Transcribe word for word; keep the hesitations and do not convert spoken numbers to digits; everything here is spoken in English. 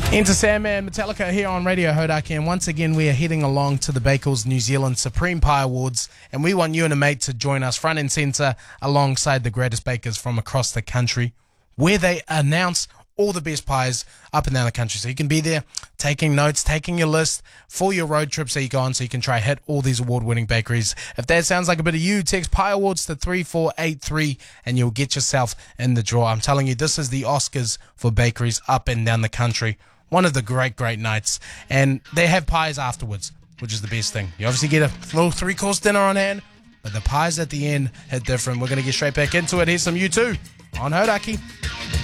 Enter Sandman Metallica here on Radio Hodaki, and once again we are heading along to the Bakers New Zealand Supreme Pie Awards, and we want you and a mate to join us front and centre alongside the greatest bakers from across the country, where they announce all the best pies up and down the country. So you can be there taking notes, taking your list for your road trips that you go on, so you can try hit all these award-winning bakeries. If that sounds like a bit of you, text Pie Awards to three four eight three and you'll get yourself in the draw. I'm telling you, this is the Oscars for bakeries up and down the country. One of the great, great nights. And they have pies afterwards, which is the best thing. You obviously get a little three-course dinner on hand, but the pies at the end hit different. We're going to get straight back into it. Here's some U two on Hodaki.